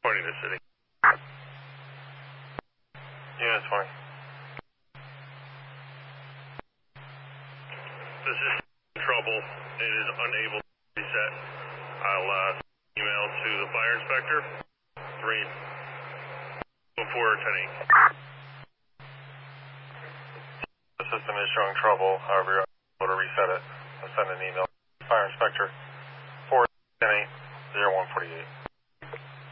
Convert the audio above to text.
Reporting to city. Yeah, 20. This is trouble. It is unable to reset. I'll email to the fire inspector. 314-10-8. The system is showing trouble. However, you're able to reset it. I'll send an email. Fire inspector 410-8-0148.